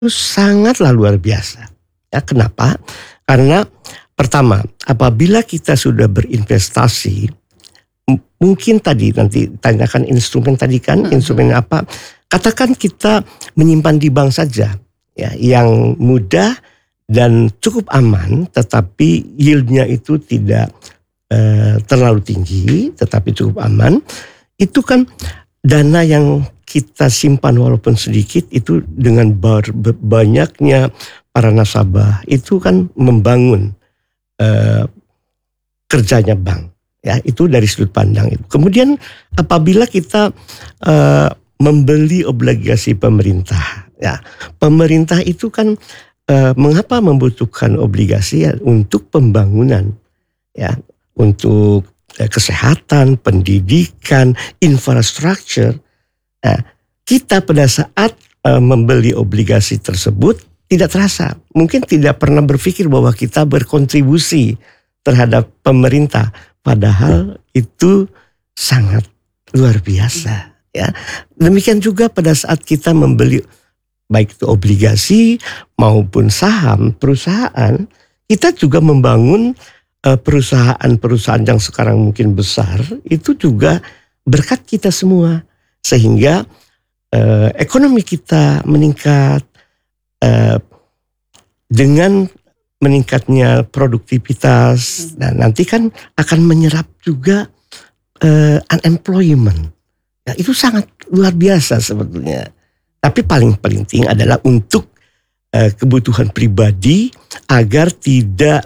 sangatlah luar biasa. Ya, kenapa? Karena pertama, apabila kita sudah berinvestasi, mungkin tadi nanti tanyakan instrumen tadi kan, instrumen apa? Katakan kita menyimpan di bank saja, ya, yang mudah dan cukup aman, tetapi yieldnya itu tidak terlalu tinggi, tetapi cukup aman. Itu kan dana yang kita simpan walaupun sedikit itu dengan banyaknya para nasabah itu kan membangun kerjanya bank. Ya, itu dari sudut pandang itu. Kemudian apabila kita membeli obligasi pemerintah, ya, pemerintah itu kan mengapa membutuhkan obligasi? Ya, untuk pembangunan, ya, untuk kesehatan, pendidikan, infrastruktur. Nah, kita pada saat membeli obligasi tersebut tidak terasa, mungkin tidak pernah berpikir bahwa kita berkontribusi terhadap pemerintah, padahal itu sangat luar biasa. Ya, demikian juga pada saat kita membeli baik itu obligasi maupun saham perusahaan, kita juga membangun perusahaan-perusahaan yang sekarang mungkin besar, itu juga berkat kita semua. Sehingga ekonomi kita meningkat, dengan meningkatnya produktivitas, dan nanti kan akan menyerap juga unemployment. Ya, itu sangat luar biasa sebetulnya. Tapi paling penting adalah untuk kebutuhan pribadi agar tidak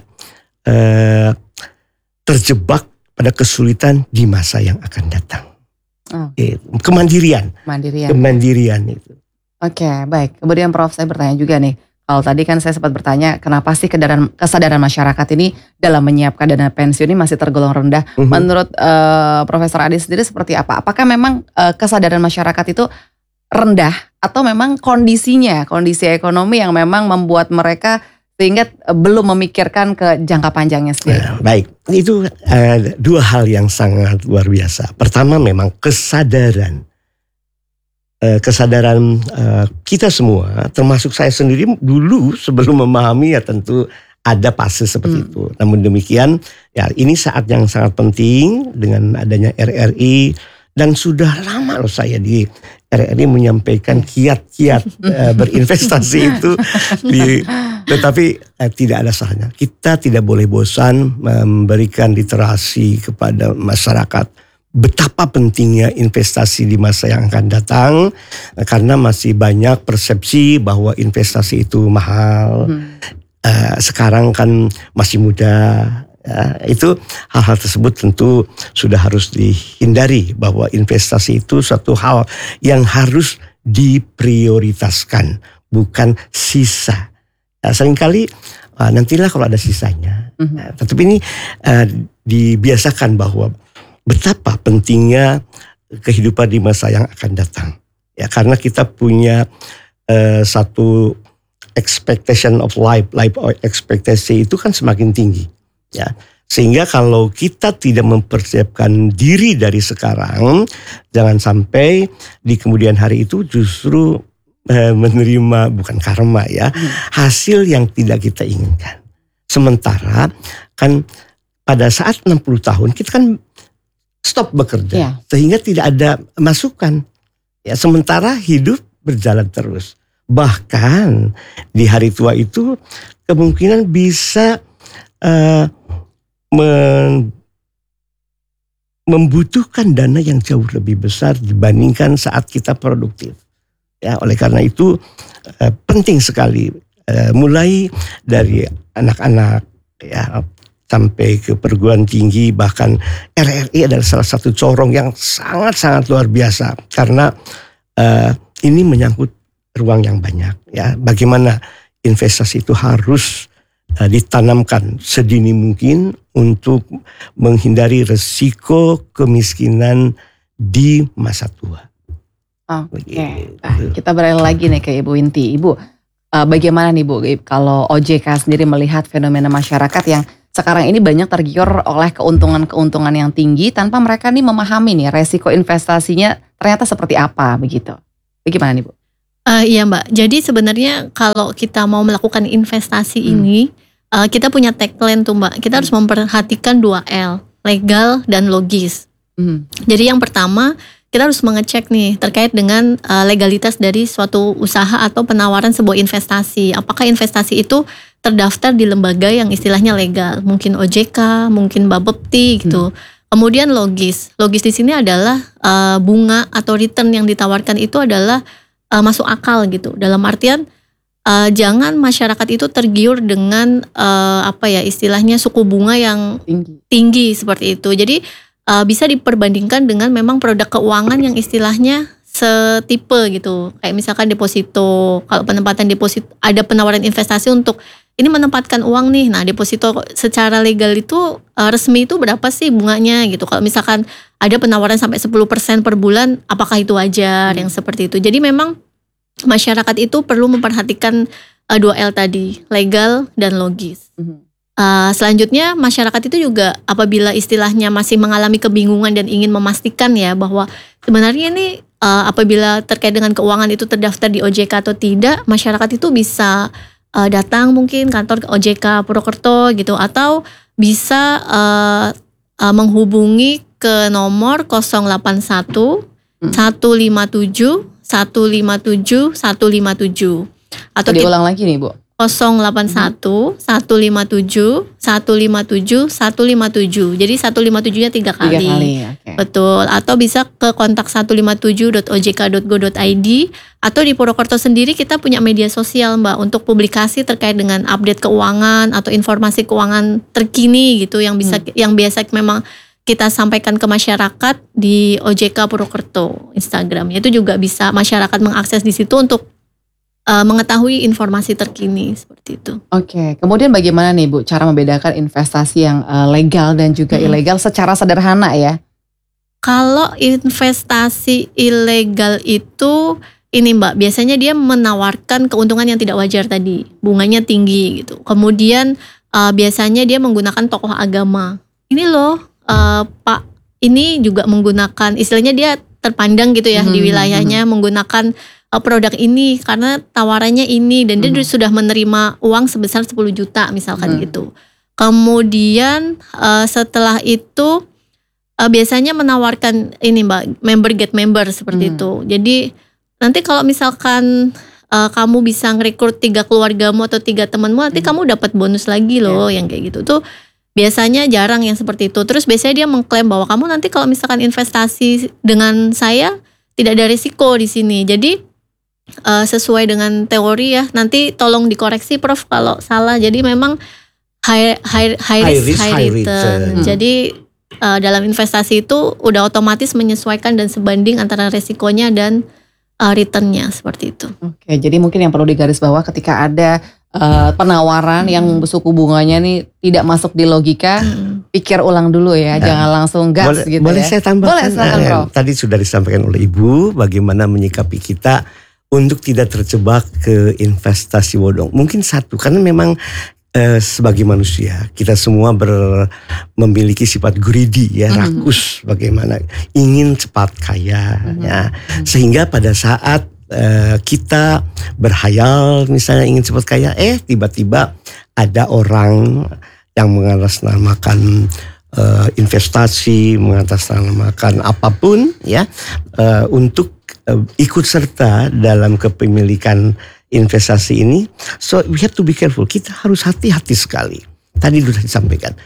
terjebak pada kesulitan di masa yang akan datang. Kemandirian itu. Oke, baik. Kemudian Prof, saya bertanya juga nih. Kalau tadi kan saya sempat bertanya, kenapa sih kesadaran masyarakat ini dalam menyiapkan dana pensiun ini masih tergolong rendah? Menurut Profesor Adi sendiri seperti apa? Apakah memang kesadaran masyarakat itu rendah atau memang kondisi ekonomi yang memang membuat mereka sehingga belum memikirkan ke jangka panjangnya sendiri? Baik, itu dua hal yang sangat luar biasa. Pertama memang kesadaran kita semua, termasuk saya sendiri dulu sebelum memahami, ya tentu ada fase seperti itu. Namun demikian, ya ini saat yang sangat penting dengan adanya RRI, dan sudah lama loh saya di RRI menyampaikan kiat-kiat berinvestasi itu, tetapi tidak ada salahnya. Kita tidak boleh bosan memberikan literasi kepada masyarakat betapa pentingnya investasi di masa yang akan datang, karena masih banyak persepsi bahwa investasi itu mahal. Sekarang kan masih muda. Ya, itu hal-hal tersebut tentu sudah harus dihindari, bahwa investasi itu suatu hal yang harus diprioritaskan, bukan sisa. Seringkali nantilah kalau ada sisanya. Tetapi ini dibiasakan bahwa betapa pentingnya kehidupan di masa yang akan datang. Ya, karena kita punya satu expectation of life expectancy itu kan semakin tinggi. Ya, sehingga kalau kita tidak mempersiapkan diri dari sekarang, jangan sampai di kemudian hari itu justru menerima bukan karma, ya, hasil yang tidak kita inginkan. Sementara kan pada saat 60 tahun kita kan stop bekerja, sehingga tidak ada masukan. Ya, memsementara hidup berjalan terus. Bahkan di hari tua itu kemungkinan bisa membutuhkan dana yang jauh lebih besar dibandingkan saat kita produktif. Ya, oleh karena itu penting sekali mulai dari anak-anak, ya, sampai ke perguruan tinggi, bahkan RRI adalah salah satu corong yang sangat-sangat luar biasa, karena ini menyangkut ruang yang banyak. Ya, bagaimana investasi itu harus ditanamkan sedini mungkin untuk menghindari resiko kemiskinan di masa tua. Oke. Kita beralih lagi nih ke Ibu Winty. Ibu, bagaimana nih Bu, kalau OJK sendiri melihat fenomena masyarakat yang sekarang ini banyak tergiur oleh keuntungan-keuntungan yang tinggi tanpa mereka nih memahami nih resiko investasinya ternyata seperti apa begitu. Bagaimana nih Bu? Iya Mbak, jadi sebenarnya kalau kita mau melakukan investasi ini, kita punya tagline tuh Mbak, kita harus memperhatikan 2L, legal dan logis. Jadi yang pertama, kita harus mengecek nih terkait dengan legalitas dari suatu usaha atau penawaran sebuah investasi. Apakah investasi itu terdaftar di lembaga yang istilahnya legal, mungkin OJK, mungkin Bapepti gitu. Kemudian logis di sini adalah bunga atau return yang ditawarkan itu adalah masuk akal gitu. Dalam artian jangan masyarakat itu tergiur dengan istilahnya suku bunga yang tinggi seperti itu. Jadi bisa diperbandingkan dengan memang produk keuangan yang istilahnya setipe gitu. Kayak misalkan deposito, kalau penempatan deposito ada penawaran investasi untuk ini menempatkan uang nih. Nah, deposito secara legal itu resmi itu berapa sih bunganya gitu. Kalau misalkan ada penawaran sampai 10% per bulan, apakah itu wajar yang seperti itu. Jadi memang masyarakat itu perlu memperhatikan 2L tadi, legal dan logis. Selanjutnya masyarakat itu juga apabila istilahnya masih mengalami kebingungan dan ingin memastikan ya bahwa sebenarnya ini apabila terkait dengan keuangan itu terdaftar di OJK atau tidak, masyarakat itu bisa datang mungkin kantor OJK Purwokerto gitu, atau bisa menghubungi ke nomor 081 157 157 157 atau diulang lagi nih Bu. 081 157 157 157. Jadi 157-nya 3 kali. 3 kali, okay. Betul. Atau bisa ke kontak 157.ojk.go.id, atau di Purwokerto sendiri kita punya media sosial Mbak untuk publikasi terkait dengan update keuangan atau informasi keuangan terkini gitu yang bisa yang biasa memang kita sampaikan ke masyarakat di OJK Purwokerto Instagramnya. Itu juga bisa masyarakat mengakses di situ untuk mengetahui informasi terkini seperti itu. Oke, kemudian bagaimana nih Bu cara membedakan investasi yang legal dan juga ilegal secara sederhana ya? Kalau investasi ilegal itu ini Mbak, biasanya dia menawarkan keuntungan yang tidak wajar tadi, bunganya tinggi gitu. Kemudian biasanya dia menggunakan tokoh agama. Ini loh Pak, ini juga menggunakan istilahnya dia terpandang gitu ya di wilayahnya menggunakan produk ini karena tawarannya ini dan dia sudah menerima uang sebesar 10 juta misalkan gitu. Kemudian setelah itu biasanya menawarkan ini Mbak, member get member seperti itu. Jadi nanti kalau misalkan kamu bisa ngerekrut 3 keluargamu atau 3 temanmu, nanti kamu dapat bonus lagi loh yang kayak gitu tuh. Biasanya jarang yang seperti itu. Terus biasanya dia mengklaim bahwa kamu nanti kalau misalkan investasi dengan saya tidak ada risiko di sini. Jadi sesuai dengan teori ya, nanti tolong dikoreksi Prof kalau salah. Jadi memang high risk high return. Jadi dalam investasi itu udah otomatis menyesuaikan dan sebanding antara resikonya dan returnnya seperti itu. Oke, jadi mungkin yang perlu digarisbawah ketika ada penawaran yang suku bunganya nih tidak masuk di logika, pikir ulang dulu ya, jangan langsung gas gitu boleh ya. Saya tambahkan? Boleh, silakan Prof. Tadi sudah disampaikan oleh Ibu bagaimana menyikapi kita untuk tidak terjebak ke investasi bodong. Mungkin satu, karena memang sebagai manusia kita semua memiliki sifat greedy ya, rakus, bagaimana ingin cepat kaya ya, sehingga pada saat kita berhayal misalnya ingin cepat kaya, tiba-tiba ada orang yang mengatasnamakan investasi, mengatasnamakan apapun ya, untuk ikut serta dalam kepemilikan investasi ini. So we have to be careful. Kita harus hati-hati sekali. Tadi sudah disampaikan.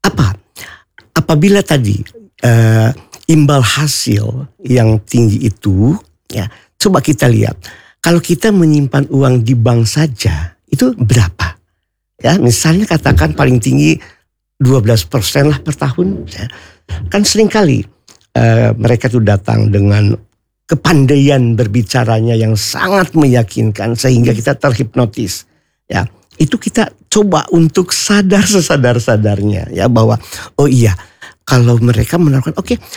Apabila tadi imbal hasil yang tinggi itu ya, coba kita lihat. Kalau kita menyimpan uang di bank saja itu berapa? Ya, misalnya katakan paling tinggi 12% lah per tahun. Ya. Kan seringkali mereka tuh datang dengan kepandaian berbicaranya yang sangat meyakinkan sehingga kita terhipnotis. Ya, itu kita coba untuk sadar sesadar-sadarnya ya bahwa oh iya, kalau mereka menawarkan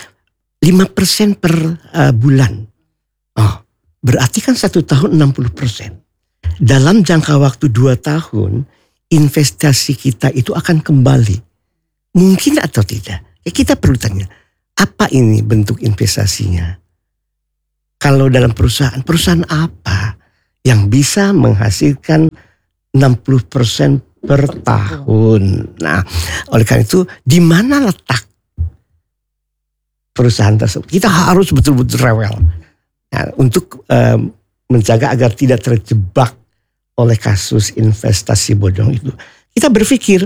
5% per bulan. Oh, berarti kan 1 tahun 60%. Dalam jangka waktu 2 tahun investasi kita itu akan kembali. Mungkin atau tidak? Ya, kita perlu tanya, apa ini bentuk investasinya? Kalau dalam perusahaan apa? yang bisa menghasilkan 60% per tahun. Nah, oleh karena itu di mana letak perusahaan tersebut? Kita harus betul-betul rewel untuk menjaga agar tidak terjebak oleh kasus investasi bodong itu. Kita berpikir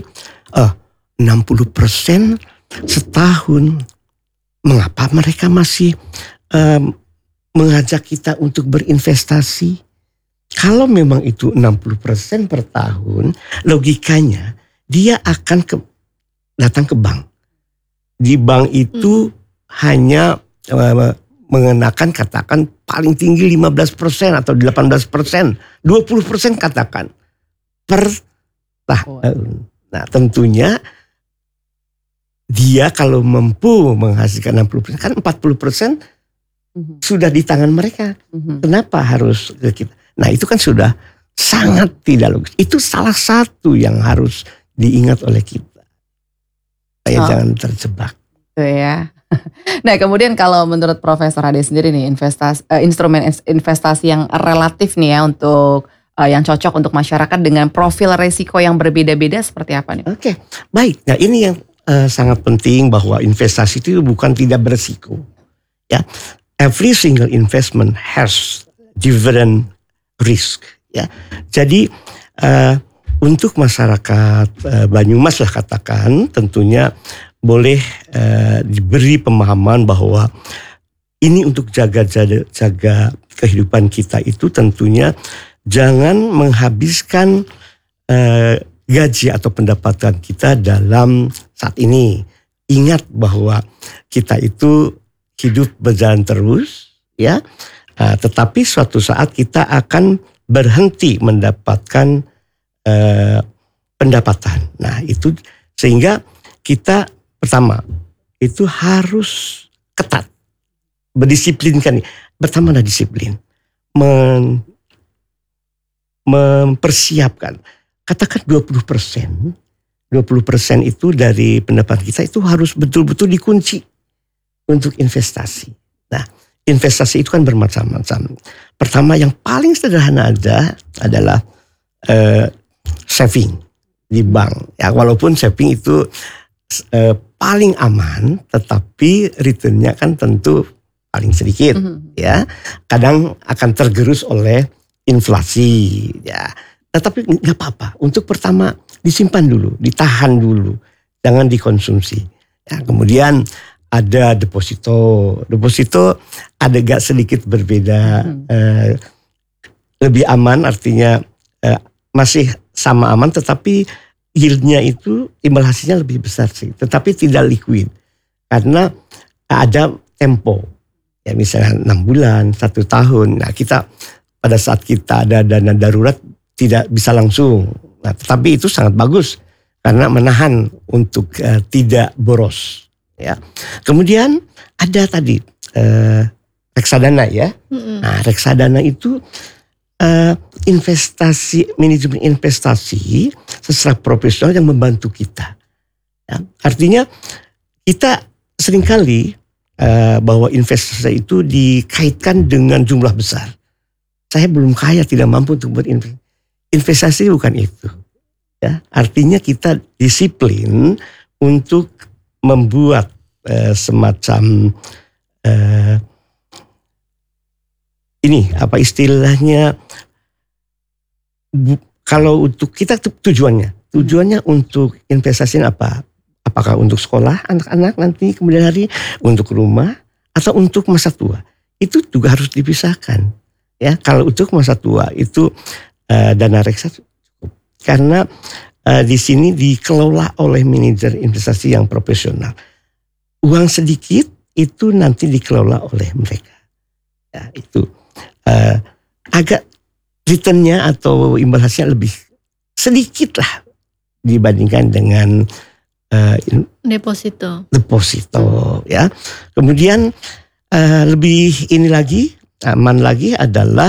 60% setahun, mengapa mereka masih mengajak kita untuk berinvestasi? Kalau memang itu 60% per tahun, logikanya dia akan datang ke bank. Di bank itu hanya mengenakan katakan paling tinggi 15% atau 18%, 20% katakan per tahun. Nah, tentunya dia kalau mampu menghasilkan 60%, kan 40% sudah di tangan mereka. Kenapa harus ke kita? Nah, itu kan sudah sangat tidak logis. Itu salah satu yang harus diingat oleh kita. Supaya jangan terjebak. Itu ya. Nah, kemudian kalau menurut Profesor Ade sendiri nih, instrumen investasi yang relatif nih ya untuk yang cocok untuk masyarakat dengan profil resiko yang berbeda-beda seperti apa nih? Oke, baik. Nah, ini yang sangat penting bahwa investasi itu bukan tidak beresiko. Ya, every single investment has different risk. Ya, jadi untuk masyarakat Banyumas lah katakan, tentunya boleh diberi pemahaman bahwa ini untuk jaga kehidupan kita itu tentunya jangan menghabiskan gaji atau pendapatan kita dalam saat ini. Ingat bahwa kita itu hidup berjalan terus, ya. Tetapi suatu saat kita akan berhenti mendapatkan pendapatan. Nah, itu sehingga kita pertama itu harus ketat, berdisiplinkan. Pertama adalah disiplin, mempersiapkan. Katakan 20% itu dari pendapatan kita itu harus betul-betul dikunci untuk investasi. Nah, investasi itu kan bermacam-macam. Pertama yang paling sederhana adalah saving di bank. Ya, walaupun saving itu paling aman, tetapi returnnya kan tentu paling sedikit. Ya, kadang akan tergerus oleh inflasi. Ya, tetapi nggak apa-apa. Untuk pertama disimpan dulu, ditahan dulu, jangan dikonsumsi. Ya, kemudian ada deposito. Deposito ada gak sedikit berbeda. Lebih aman artinya masih sama aman, tetapi yieldnya itu imbal hasilnya lebih besar sih. Tetapi tidak liquid. Karena ada tempo. Ya misalnya 6 bulan, 1 tahun. Nah kita pada saat kita ada dana darurat tidak bisa langsung. Nah tetapi itu sangat bagus. Karena menahan untuk tidak boros. Ya, kemudian ada tadi reksadana ya. Nah, reksadana itu manajemen investasi secara profesional yang membantu kita. Ya, artinya kita seringkali bahwa investasi itu dikaitkan dengan jumlah besar. Saya belum kaya, tidak mampu untuk berinvestasi. Investasi bukan itu. Ya, artinya kita disiplin untuk membuat semacam ini apa istilahnya, kalau untuk kita tujuannya untuk investasi apa? Apakah untuk sekolah anak-anak nanti kemudian hari, untuk rumah, atau untuk masa tua? Itu juga harus dipisahkan. Ya, kalau untuk masa tua itu dana reksadana cukup, karena di sini dikelola oleh manajer investasi yang profesional. Uang sedikit itu nanti dikelola oleh mereka. Ya, itu agak returnnya atau imbal hasilnya lebih sedikit lah dibandingkan dengan deposito. Ya. Kemudian lebih ini lagi aman lagi adalah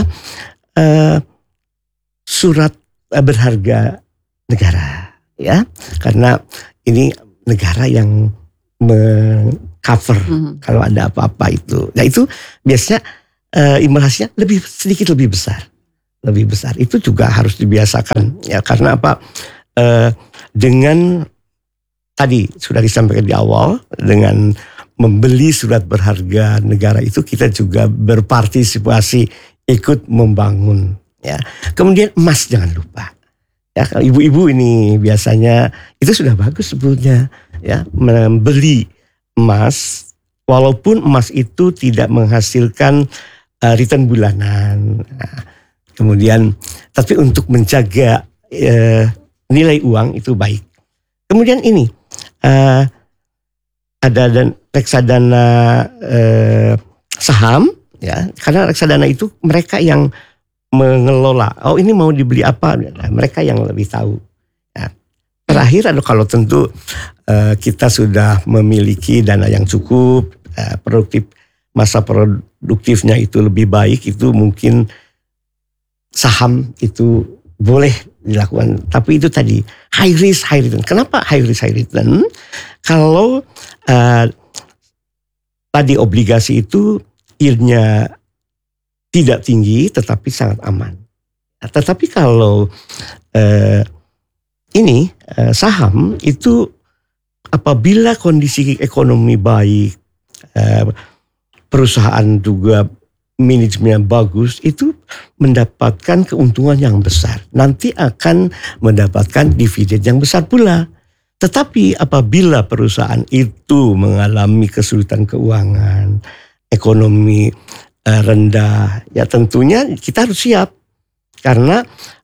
surat berharga negara, ya, karena ini negara yang mengcover kalau ada apa-apa itu. Nah itu biasanya imbal hasilnya sedikit lebih besar. lebih besar. Itu juga harus dibiasakan ya, karena apa? Dengan tadi sudah disampaikan di awal, dengan membeli surat berharga negara itu kita juga berpartisipasi ikut membangun ya. Kemudian emas jangan lupa. Ya, kalau ibu-ibu ini biasanya itu sudah bagus sebetulnya ya, membeli emas walaupun emas itu tidak menghasilkan return bulanan. Nah, kemudian tapi untuk menjaga nilai uang itu baik. Kemudian ini ada reksadana saham ya, karena reksadana itu mereka yang mengelola. Oh ini mau dibeli apa? Nah, mereka yang lebih tahu. Nah, terakhir ada kalau tentu kita sudah memiliki dana yang cukup, masa produktifnya itu lebih baik, itu mungkin saham itu boleh dilakukan. Tapi itu tadi high risk high return. Kenapa high risk high return? Kalau tadi obligasi itu yieldnya tidak tinggi tetapi sangat aman. Nah, tetapi kalau saham itu apabila kondisi ekonomi baik, perusahaan juga manajemennya bagus, itu mendapatkan keuntungan yang besar. Nanti akan mendapatkan dividen yang besar pula. Tetapi apabila perusahaan itu mengalami kesulitan keuangan, ekonomi rendah, ya tentunya kita harus siap. Karena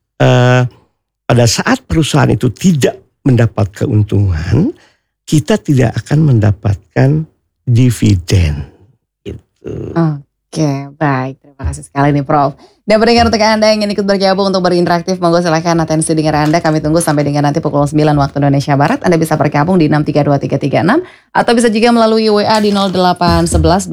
pada saat perusahaan itu tidak mendapat keuntungan, kita tidak akan mendapatkan dividen. Gitu. Oke, baik. Terima kasih sekali nih Prof. Dan pendengar, untuk Anda yang ingin ikut bergabung untuk berinteraktif, monggo silahkan atensi dengar Anda. Kami tunggu sampai dengan nanti pukul 9 waktu Indonesia Barat. Anda bisa bergabung di 632336 atau bisa juga melalui WA di 0811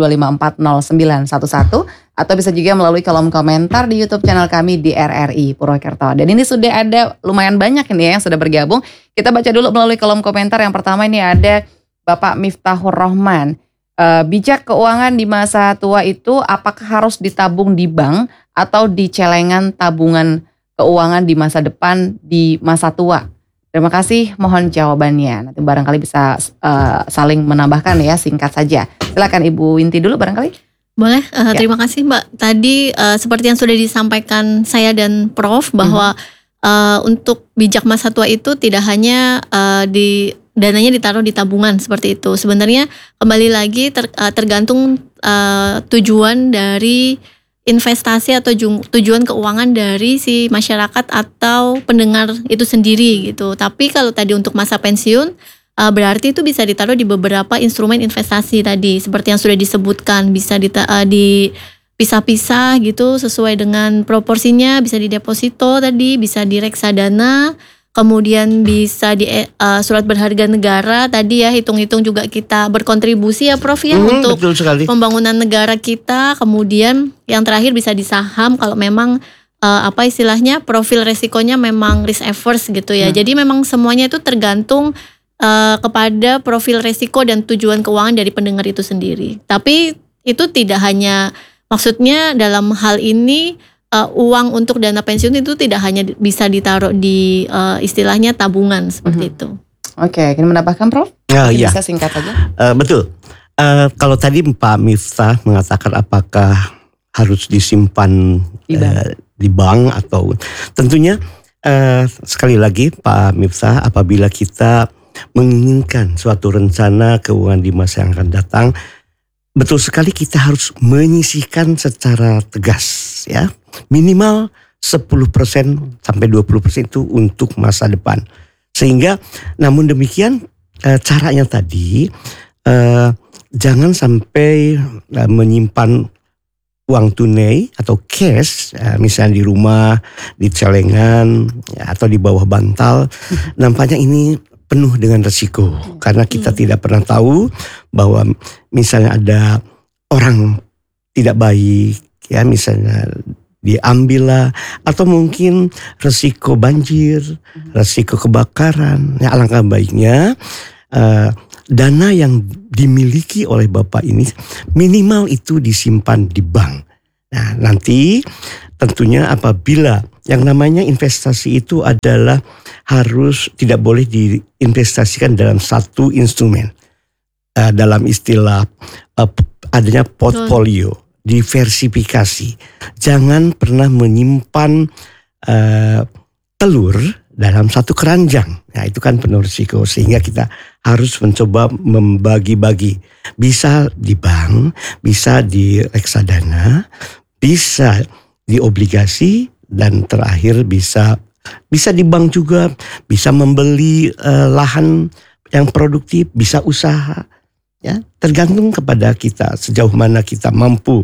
2540911 atau bisa juga melalui kolom komentar di YouTube channel kami di RRI Purwokerto. Dan ini sudah ada lumayan banyak ini ya yang sudah bergabung. Kita baca dulu melalui kolom komentar. Yang pertama ini ada Bapak Miftahur Rahman. Bijak keuangan di masa tua itu apakah harus ditabung di bank atau di celengan tabungan keuangan di masa depan di masa tua? Terima kasih, mohon jawabannya. Nanti barangkali bisa saling menambahkan ya, singkat saja. Silakan Ibu Winti dulu barangkali. Boleh, terima kasih Mbak. Tadi seperti yang sudah disampaikan saya dan Prof bahwa untuk bijak masa tua itu tidak hanya dananya ditaruh di tabungan seperti itu. Sebenarnya kembali lagi tergantung tujuan dari investasi atau tujuan keuangan dari si masyarakat atau pendengar itu sendiri gitu. Tapi kalau tadi untuk masa pensiun berarti itu bisa ditaruh di beberapa instrumen investasi tadi seperti yang sudah disebutkan, bisa dipisah-pisah gitu sesuai dengan proporsinya, bisa di deposito tadi, bisa di reksadana. Kemudian bisa di surat berharga negara tadi ya, hitung-hitung juga kita berkontribusi ya Prof ya untuk pembangunan negara kita. Kemudian yang terakhir bisa di saham kalau memang istilahnya profil resikonya memang risk averse gitu ya. Jadi memang semuanya itu tergantung kepada profil resiko dan tujuan keuangan dari pendengar itu sendiri. Tapi itu tidak hanya, maksudnya dalam hal ini uang untuk dana pensiun itu tidak hanya bisa ditaruh di istilahnya tabungan seperti itu. Oke, ingin menambahkan Prof? Iya. Bisa singkat aja. Betul. Kalau tadi Pak Miftah mengatakan apakah harus disimpan di bank atau tentunya sekali lagi Pak Miftah, apabila kita menginginkan suatu rencana keuangan di masa yang akan datang, betul sekali kita harus menyisihkan secara tegas ya. Minimal 10% sampai 20% itu untuk masa depan. Sehingga namun demikian caranya tadi jangan sampai menyimpan uang tunai atau cash misalnya di rumah, di celengan ya, atau di bawah bantal. Nampaknya ini penuh dengan resiko karena kita tidak pernah tahu bahwa misalnya ada orang tidak baik ya, misalnya diambillah, atau mungkin resiko banjir, resiko kebakaran. Ya, alangkah baiknya dana yang dimiliki oleh Bapak ini minimal itu disimpan di bank. Nah, nanti tentunya apabila yang namanya investasi itu adalah harus tidak boleh diinvestasikan dalam satu instrumen. Dalam istilah adanya portfolio, diversifikasi. Jangan pernah menyimpan telur dalam satu keranjang. Nah, itu kan penuh risiko, sehingga kita harus mencoba membagi-bagi. Bisa di bank, bisa di reksadana, bisa di obligasi, dan terakhir bisa di bank juga, bisa membeli lahan yang produktif, bisa usaha. Ya, tergantung kepada kita sejauh mana kita mampu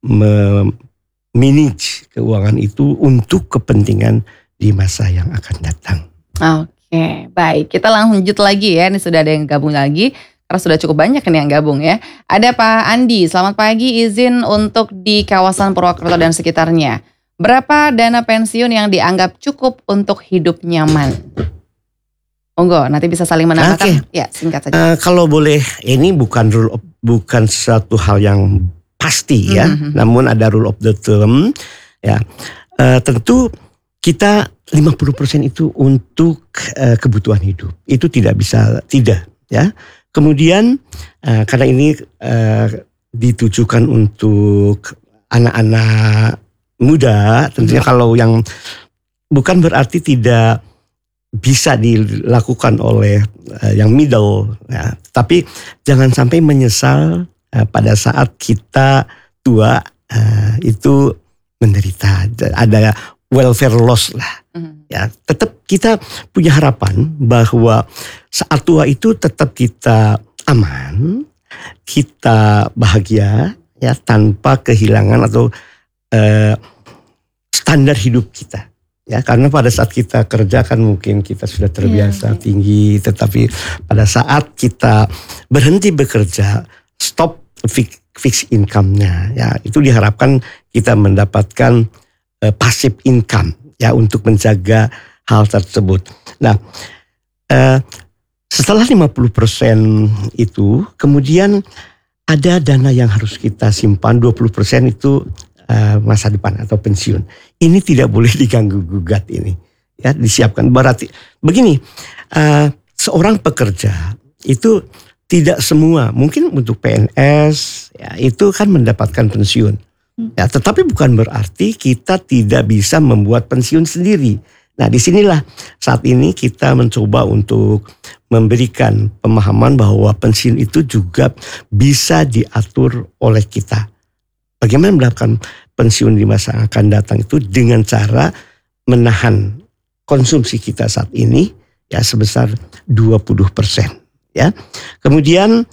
manage keuangan itu untuk kepentingan di masa yang akan datang. Oke, baik. Kita lanjut lagi ya. Ini sudah ada yang gabung lagi. Karena sudah cukup banyak nih yang gabung ya. Ada Pak Andi, selamat pagi. Izin untuk di kawasan Purwokerto dan sekitarnya. Berapa dana pensiun yang dianggap cukup untuk hidup nyaman? Monggo, nanti bisa saling menambahkan. Oke. Ya, singkat saja. Kalau boleh, ini bukan suatu hal yang pasti ya. Namun ada rule of the thumb ya. Tentu kita 50% itu untuk kebutuhan hidup. Itu tidak bisa tidak ya. Kemudian karena ini ditujukan untuk anak-anak muda, tentunya kalau yang bukan berarti tidak bisa dilakukan oleh yang middle ya. Tapi jangan sampai menyesal pada saat kita tua itu menderita, ada welfare loss lah. Ya, tetap kita punya harapan bahwa saat tua itu tetap kita aman, kita bahagia ya, tanpa kehilangan atau standar hidup kita. Ya, karena pada saat kita kerja kan mungkin kita sudah terbiasa tinggi, tetapi pada saat kita berhenti bekerja, stop fix income-nya, ya itu diharapkan kita mendapatkan passive income ya untuk menjaga hal tersebut. Nah, setelah 50% itu, kemudian ada dana yang harus kita simpan, 20% itu masa depan atau pensiun. Ini tidak boleh diganggu gugat ini. Ya, disiapkan. Berarti begini, seorang pekerja itu tidak semua, mungkin untuk PNS ya, itu kan mendapatkan pensiun. Ya, tetapi bukan berarti kita tidak bisa membuat pensiun sendiri. Nah, disinilah saat ini kita mencoba untuk memberikan pemahaman bahwa pensiun itu juga bisa diatur oleh kita. Bagaimana mendapatkan pensiun di masa yang akan datang itu dengan cara menahan konsumsi kita saat ini ya sebesar 20%. Ya, kemudian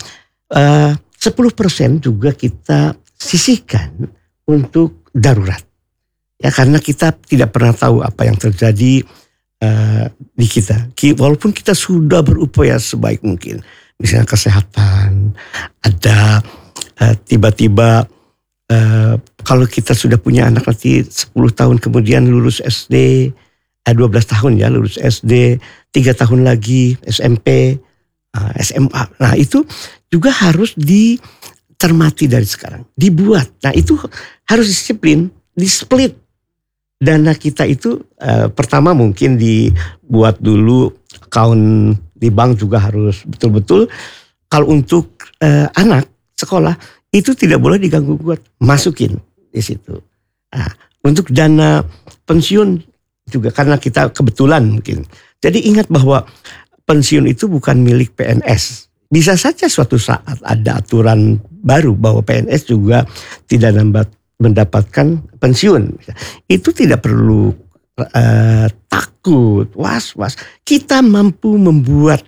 10% juga kita sisihkan untuk darurat. Ya, karena kita tidak pernah tahu apa yang terjadi di kita. Walaupun kita sudah berupaya sebaik mungkin. Misalnya kesehatan, ada tiba-tiba kalau kita sudah punya anak nanti 10 tahun kemudian lulus SD, 12 tahun ya lulus SD, 3 tahun lagi SMP, SMA. Nah itu juga harus dicermati dari sekarang, dibuat. Nah itu harus disiplin, di-split. Dana kita itu pertama mungkin dibuat dulu account di bank juga harus betul-betul. Kalau untuk anak sekolah itu tidak boleh diganggu gugat, masukin di situ. Nah, untuk dana pensiun juga karena kita kebetulan mungkin. Jadi ingat bahwa pensiun itu bukan milik PNS. Bisa saja suatu saat ada aturan baru bahwa PNS juga tidak mendapatkan pensiun. Itu tidak perlu takut, was-was. Kita mampu membuat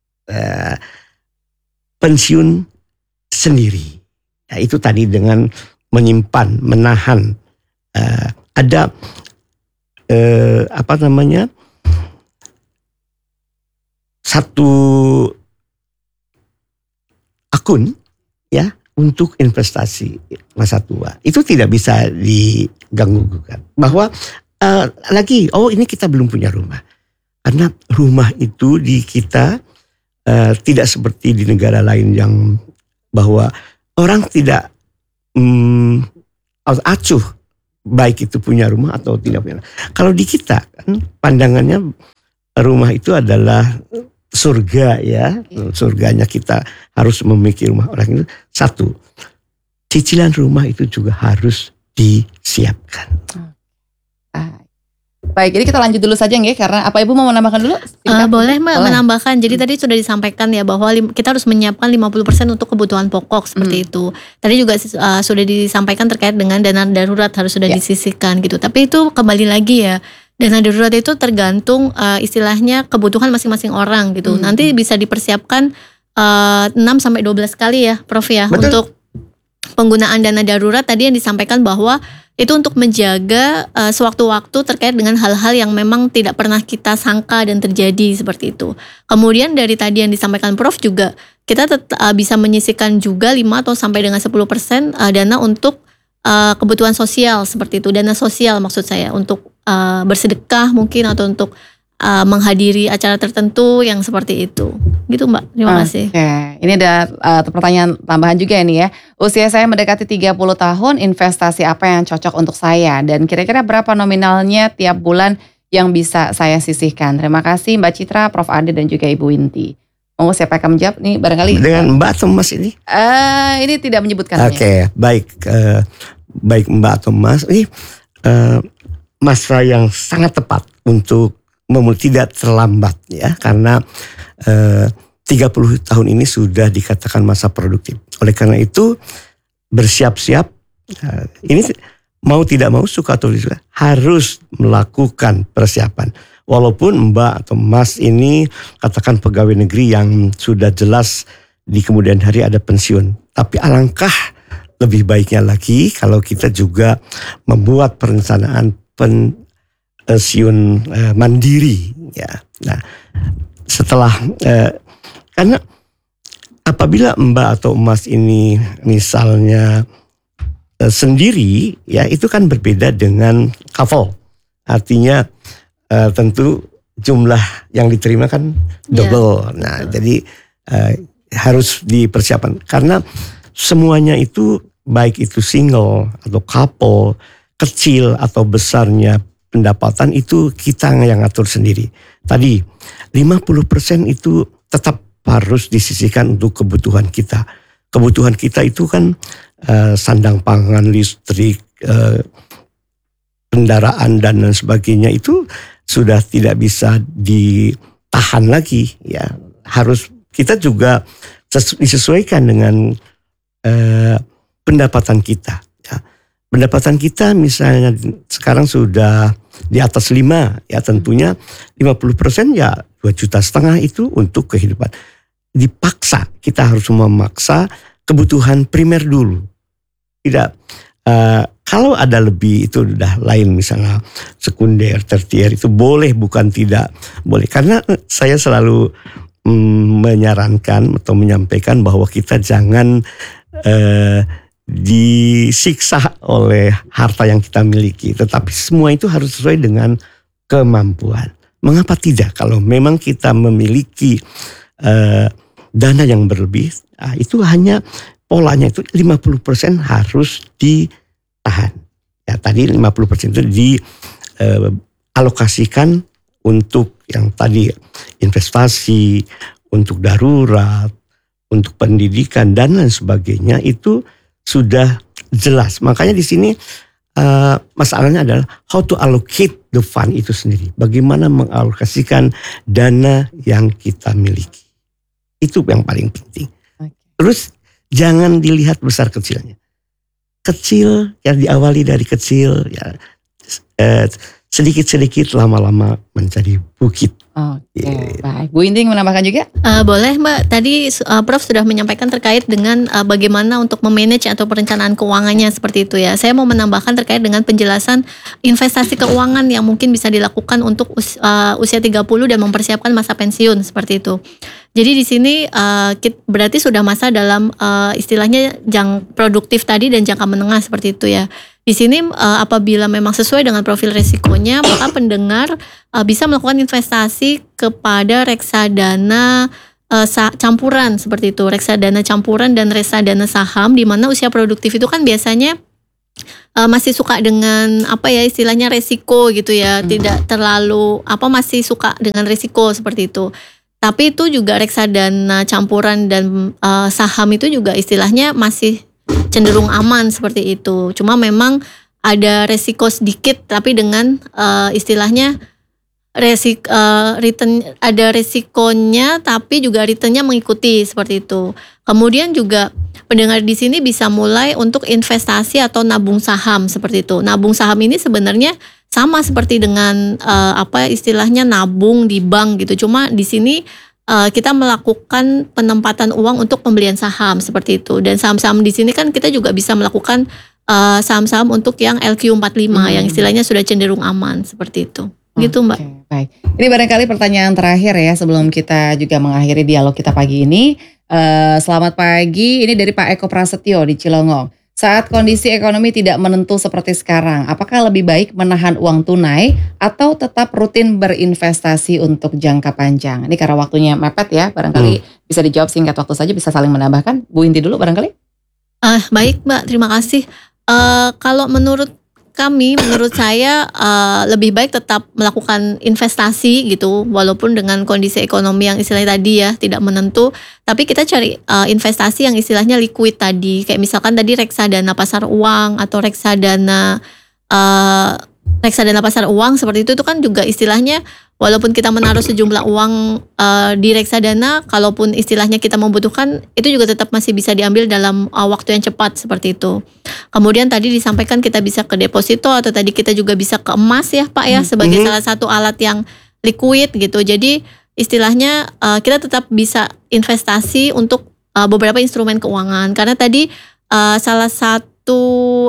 pensiun sendiri. Ya, itu tadi dengan menyimpan, menahan. Ada satu akun ya untuk investasi masa tua. Itu tidak bisa diganggu gugat. Bahwa ini kita belum punya rumah. Karena rumah itu di kita tidak seperti di negara lain yang bahwa orang tidak acuh baik itu punya rumah atau tidak punya. Kalau di kita kan pandangannya rumah itu adalah surga ya. Surganya kita harus memiliki rumah. Orang itu satu, cicilan rumah itu juga harus disiapkan. Baik, jadi kita lanjut dulu saja nggih, karena apa Ibu mau menambahkan dulu? Boleh Mbak menambahkan. Jadi tadi sudah disampaikan ya bahwa kita harus menyiapkan 50% untuk kebutuhan pokok seperti itu. Tadi juga sudah disampaikan terkait dengan dana darurat harus sudah disisihkan gitu. Tapi itu kembali lagi ya, dana darurat itu tergantung istilahnya kebutuhan masing-masing orang gitu. Nanti bisa dipersiapkan 6 sampai 12 kali ya Prof ya. Betul. Untuk penggunaan dana darurat tadi yang disampaikan bahwa itu untuk menjaga sewaktu-waktu terkait dengan hal-hal yang memang tidak pernah kita sangka dan terjadi seperti itu. Kemudian dari tadi yang disampaikan Prof juga kita bisa menyisihkan juga 5 atau sampai dengan 10% dana untuk kebutuhan sosial seperti itu. Dana sosial maksud saya untuk bersedekah mungkin atau untuk menghadiri acara tertentu yang seperti itu. Gitu Mbak, terima kasih. Oke, ini ada pertanyaan tambahan juga ini ya. Usia saya mendekati 30 tahun, investasi apa yang cocok untuk saya? Dan kira-kira berapa nominalnya tiap bulan yang bisa saya sisihkan? Terima kasih Mbak Citra, Prof Ade dan juga Ibu Winti. Mau siapa yang menjawab nih barangkali? Dengan Mbak atau Mas ini? Ini tidak menyebutkan. Oke, baik. Baik Mbak atau Mas. Ini masa yang sangat tepat untuk tidak terlambat ya, karena 30 tahun ini sudah dikatakan masa produktif. Oleh karena itu bersiap-siap, ini mau tidak mau, suka atau tidak, harus melakukan persiapan. Walaupun Mbak atau Mas ini katakan pegawai negeri yang sudah jelas di kemudian hari ada pensiun, tapi alangkah lebih baiknya lagi kalau kita juga membuat perencanaan pensiun mandiri ya. Nah, setelah karena apabila Mbak atau Mas ini misalnya sendiri ya, itu kan berbeda dengan couple. Artinya tentu jumlah yang diterima kan double. Nah, jadi harus dipersiapkan karena semuanya itu baik itu single atau couple, kecil atau besarnya pendapatan itu kita yang ngatur sendiri. Tadi 50% itu tetap harus disisihkan untuk kebutuhan kita. Kebutuhan kita itu kan sandang pangan, listrik, kendaraan dan lain sebagainya itu sudah tidak bisa ditahan lagi ya. Harus kita juga disesuaikan dengan pendapatan kita. Ya. Pendapatan kita misalnya sekarang sudah di atas 5 ya, tentunya 50% ya 2,5 juta itu untuk kehidupan. Dipaksa, kita harus memaksa kebutuhan primer dulu. Tidak, kalau ada lebih itu udah lain, misalnya sekunder, tertier itu boleh, bukan tidak boleh. Karena saya selalu menyarankan atau menyampaikan bahwa kita jangan disiksa oleh harta yang kita miliki, tetapi semua itu harus sesuai dengan kemampuan. Mengapa tidak? Kalau memang kita memiliki dana yang berlebih, itu hanya polanya itu 50% harus ditahan. Ya, tadi 50% itu dialokasikan untuk yang tadi investasi, untuk darurat, untuk pendidikan dan lain sebagainya, itu sudah jelas. Makanya di sini masalahnya adalah how to allocate the fund itu sendiri. Bagaimana mengalokasikan dana yang kita miliki. Itu yang paling penting. Terus jangan dilihat besar kecilnya. Kecil yang diawali dari kecil ya, sedikit-sedikit lama-lama menjadi bukit. Oke, baik. Bu Inting menambahkan juga? Boleh Mbak, tadi Prof sudah menyampaikan terkait dengan bagaimana untuk memanage atau perencanaan keuangannya seperti itu ya. Saya mau menambahkan terkait dengan penjelasan investasi keuangan yang mungkin bisa dilakukan untuk usia 30 dan mempersiapkan masa pensiun seperti itu. Jadi di sini berarti sudah masa dalam istilahnya produktif tadi dan jangka menengah seperti itu ya. Di sini apabila memang sesuai dengan profil risikonya, maka pendengar bisa melakukan investasi kepada reksadana campuran seperti itu, reksadana campuran dan reksadana saham, di mana usia produktif itu kan biasanya masih suka dengan apa ya istilahnya resiko gitu ya, tidak terlalu masih suka dengan resiko seperti itu. Tapi itu juga reksadana campuran dan saham itu juga istilahnya masih cenderung aman seperti itu. Cuma memang ada resiko sedikit, tapi dengan istilahnya return, ada resikonya tapi juga returnnya mengikuti seperti itu. Kemudian juga pendengar di sini bisa mulai untuk investasi atau nabung saham seperti itu. Nabung saham ini sebenarnya sama seperti dengan istilahnya nabung di bank gitu. Cuma di sini kita melakukan penempatan uang untuk pembelian saham seperti itu. Dan saham-saham di sini kan kita juga bisa melakukan saham-saham untuk yang LQ45 yang istilahnya sudah cenderung aman seperti itu. Gitu Mbak. Baik. Ini barangkali pertanyaan terakhir ya sebelum kita juga mengakhiri dialog kita pagi ini. Selamat pagi, ini dari Pak Eko Prasetyo di Cilongong. Saat kondisi ekonomi tidak menentu seperti sekarang, apakah lebih baik menahan uang tunai atau tetap rutin berinvestasi untuk jangka panjang? Ini karena waktunya mepet ya, barangkali bisa dijawab singkat waktu saja, bisa saling menambahkan. Bu Inti dulu barangkali. Baik Mbak, terima kasih. Kalau menurut saya lebih baik tetap melakukan investasi gitu, walaupun dengan kondisi ekonomi yang istilahnya tadi ya tidak menentu, tapi kita cari investasi yang istilahnya liquid tadi, kayak misalkan tadi reksadana pasar uang atau reksadana pasar uang seperti itu kan juga istilahnya walaupun kita menaruh sejumlah uang di reksadana, kalaupun istilahnya kita membutuhkan, itu juga tetap masih bisa diambil dalam waktu yang cepat seperti itu. Kemudian tadi disampaikan kita bisa ke deposito atau tadi kita juga bisa ke emas ya Pak ya, sebagai salah satu alat yang liquid gitu. Jadi istilahnya kita tetap bisa investasi untuk beberapa instrumen keuangan, karena tadi salah satu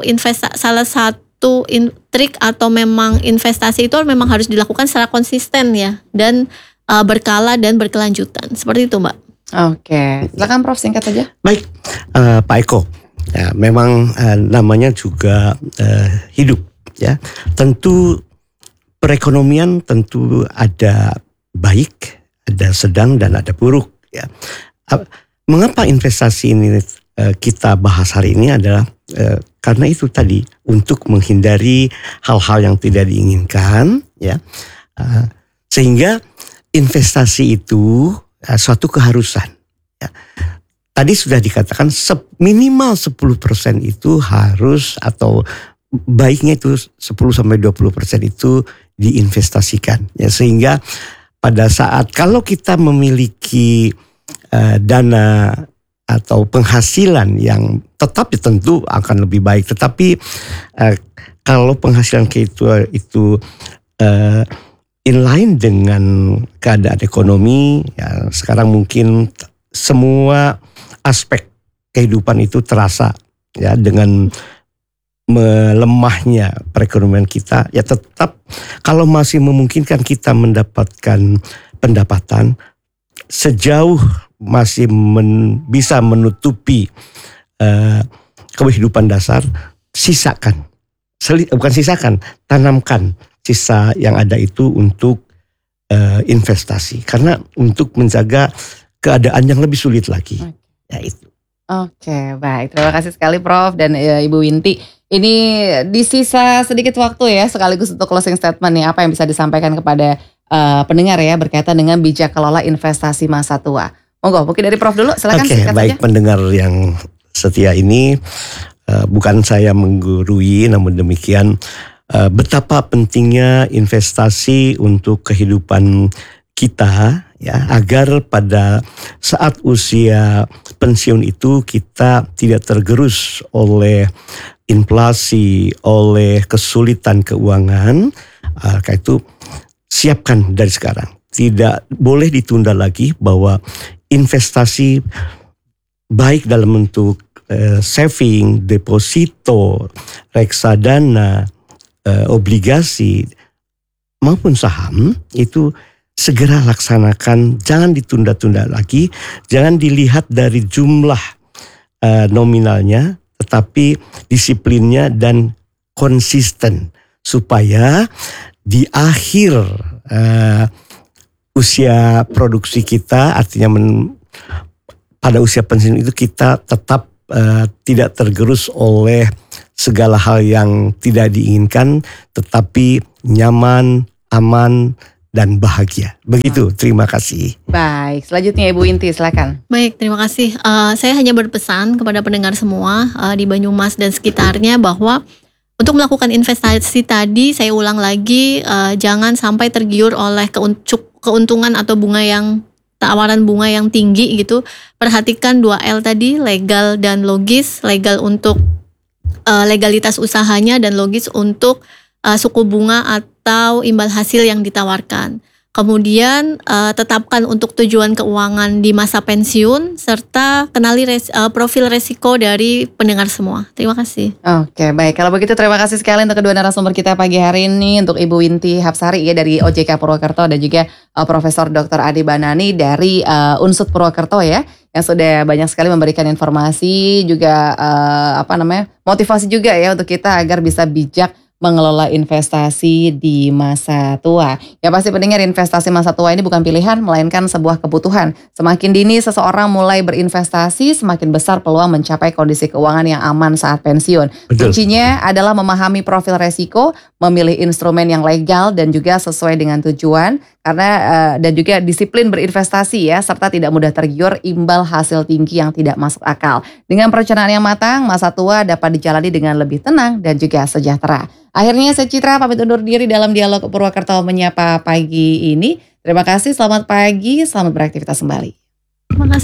trik atau memang investasi itu memang harus dilakukan secara konsisten ya, dan berkala dan berkelanjutan seperti itu Mbak. Oke, silakan Prof singkat saja. Baik, Pak Eko, ya, memang namanya juga hidup ya. Tentu perekonomian tentu ada baik, ada sedang dan ada buruk ya. Mengapa investasi ini kita bahas hari ini adalah karena itu tadi, untuk menghindari hal-hal yang tidak diinginkan ya, sehingga investasi itu suatu keharusan ya. Tadi sudah dikatakan minimal 10% itu harus, atau baiknya itu 10-20% itu diinvestasikan ya, sehingga pada saat kalau kita memiliki dana atau penghasilan yang tetap tentu akan lebih baik, tetapi kalau penghasilan kita itu inline dengan keadaan ekonomi ya, sekarang mungkin semua aspek kehidupan itu terasa ya, dengan melemahnya perekonomian kita ya, tetap kalau masih memungkinkan kita mendapatkan pendapatan sejauh masih bisa menutupi kehidupan dasar, tanamkan sisa yang ada itu untuk investasi, karena untuk menjaga keadaan yang lebih sulit lagi. Ya itu. Oke, baik. Terima kasih sekali Prof dan Ibu Winti. Ini di sisa sedikit waktu ya, sekaligus untuk closing statement nih, apa yang bisa disampaikan kepada pendengar ya berkaitan dengan bijak kelola investasi masa tua. Monggo, mungkin dari Prof dulu, silakan. Oke, baik saja. Pendengar yang setia ini, bukan saya menggurui, namun demikian betapa pentingnya investasi untuk kehidupan kita ya, agar pada saat usia pensiun itu kita tidak tergerus oleh inflasi, oleh kesulitan keuangan. Karena itu siapkan dari sekarang, tidak boleh ditunda lagi, bahwa investasi baik dalam bentuk saving, deposito, reksadana, obligasi maupun saham itu segera laksanakan, jangan ditunda-tunda lagi, jangan dilihat dari jumlah nominalnya, tetapi disiplinnya dan konsisten, supaya di akhir usia produksi kita, artinya pada usia pensiun itu kita tetap tidak tergerus oleh segala hal yang tidak diinginkan, tetapi nyaman, aman, dan bahagia. Begitu, terima kasih. Baik, selanjutnya Ibu Inti, silakan. Baik, terima kasih. Saya hanya berpesan kepada pendengar semua di Banyumas dan sekitarnya bahwa untuk melakukan investasi tadi, saya ulang lagi, jangan sampai tergiur oleh keuntungan atau tawaran bunga yang tinggi gitu. Perhatikan 2L tadi, legal dan logis. Legal untuk legalitas usahanya dan logis untuk suku bunga atau imbal hasil yang ditawarkan. Kemudian tetapkan untuk tujuan keuangan di masa pensiun serta kenali profil resiko dari pendengar semua. Terima kasih. Oke, baik. Kalau begitu terima kasih sekali untuk kedua narasumber kita pagi hari ini, untuk Ibu Inti Hapsari ya dari OJK Purwokerto dan juga Profesor Dr. Ade Banani dari Unsud Purwokerto ya, yang sudah banyak sekali memberikan informasi juga motivasi juga ya untuk kita agar bisa bijak mengelola investasi di masa tua. Ya pasti pendengar, investasi masa tua ini bukan pilihan, melainkan sebuah kebutuhan. Semakin dini seseorang mulai berinvestasi, semakin besar peluang mencapai kondisi keuangan yang aman saat pensiun. Betul. Kuncinya adalah memahami profil resiko, memilih instrumen yang legal dan juga sesuai dengan tujuan, karena dan juga disiplin berinvestasi ya, serta tidak mudah tergiur imbal hasil tinggi yang tidak masuk akal. Dengan perencanaan yang matang, masa tua dapat dijalani dengan lebih tenang dan juga sejahtera. Akhirnya saya Citra pamit undur diri dalam Dialog Purwokerto Menyapa pagi ini. Terima kasih, selamat pagi, selamat beraktivitas kembali. Terima kasih.